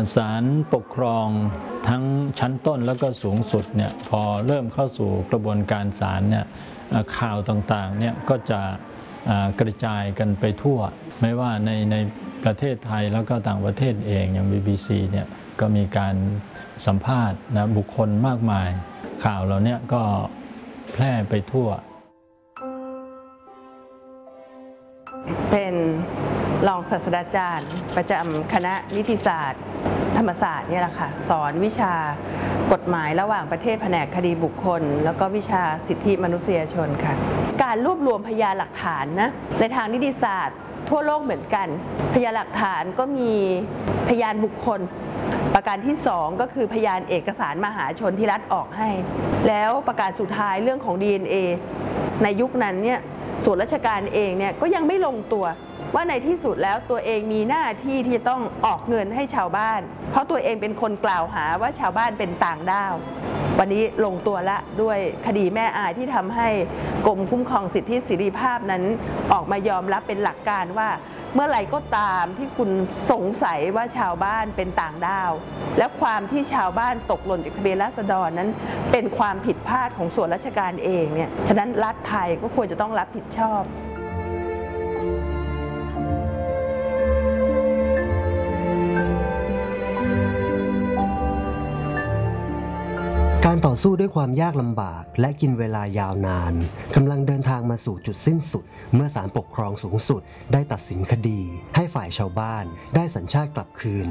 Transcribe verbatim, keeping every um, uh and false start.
ศาลปกครองทั้งชั้นต้นแล้วก็สูงสุดเนี่ยพอเริ่มเข้าสู่กระบวนการศาลเนี่ยข่าวต่างๆเนี่ยก็จะกระจายกันไปทั่วไม่ว่าในในประเทศไทยแล้วก็ต่างประเทศเองอย่าง บี บี ซี เนี่ยก็มีการสัมภาษณ์นะบุคคลมากมายข่าวเราเนี่ยก็แพร่ไปทั่วเป็นรองศาสตราจารย์ประจำคณะนิติศาสตร์ธรรมศาสตร์นี่แหละค่ะสอนวิชากฎหมายระหว่างประเทศแผนกคดีบุคคลแล้วก็วิชาสิทธิมนุษยชนค่ะการรวบรวมพยานหลักฐานนะในทางนิติศาสตร์ทั่วโลกเหมือนกันพยานหลักฐานก็มีพยานบุคคลประการที่สองก็คือพยานเอกสารมหาชนที่รัฐออกให้แล้วประการสุดท้ายเรื่องของ ดี เอ็น เอ ในยุคนั้นเนี่ยส่วนราชการเองเนี่ยก็ยังไม่ลงตัวว่าในที่สุดแล้วตัวเองมีหน้าที่ที่จะต้องออกเงินให้ชาวบ้านเพราะตัวเองเป็นคนกล่าวหาว่าชาวบ้านเป็นต่างด้าววันนี้ลงตัวละด้วยคดีแม่อายที่ทำให้กรมคุ้มครองสิทธิเสรีภาพนั้นออกมายอมรับเป็นหลักการว่าเมื่อไหร่ก็ตามที่คุณสงสัยว่าชาวบ้านเป็นต่างด้าวและความที่ชาวบ้านตกหล่นจากทะเบียนราษฎรนั้นเป็นความผิดพลาดของส่วนราชการเองเนี่ยฉะนั้นรัฐไทยก็ควรจะต้องรับผิดชอบการต่อสู้ด้วยความยากลำบากและกินเวลายาวนานกำลังเดินทางมาสู่จุดสิ้นสุดเมื่อศาลปกครองสูงสุดได้ตัดสินคดีให้ฝ่ายชาวบ้านได้สัญชาติกลับคืน